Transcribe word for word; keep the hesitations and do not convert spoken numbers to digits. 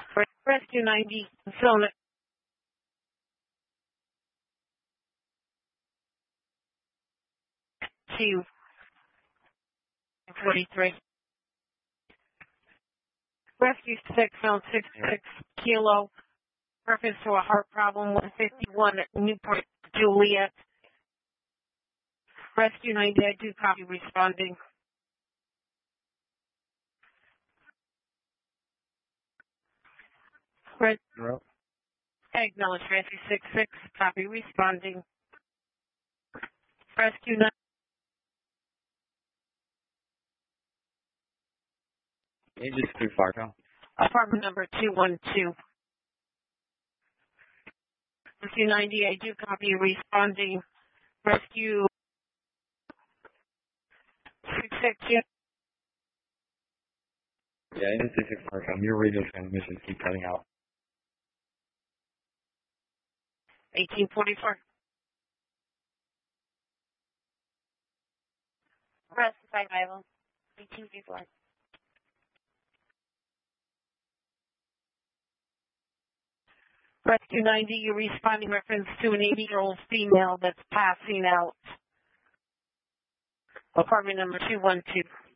Rescue ninety, zone two forty-three. Rescue six, zone six six, kilo. Reference to a heart problem, one fifty-one Newport, Juliet. Rescue ninety, I do copy responding. Res- Acknowledge Rescue six six, copy responding. Rescue nine. Aegis through Fargo. Apartment number two one two. Rescue ninety, I do copy responding. Rescue six six, yeah. Yeah, Aegis through Fargo. Your radio transmissions keep cutting out. eighteen forty-four. Rescue five Bible. eighteen forty-four. Rescue ninety, you're responding reference to an eighty-year-old female that's passing out. Apartment number two one two.